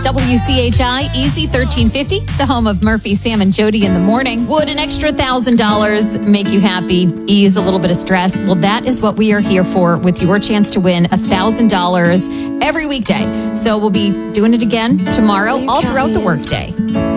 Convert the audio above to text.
WCHI Easy 1350, the home of Murphy, Sam, and Jody in the morning. Would an extra $1,000 make you happy, ease a little bit of stress? Well, that is what we are here for, with your chance to win $1,000 every weekday. So we'll be doing it again tomorrow, all throughout the workday.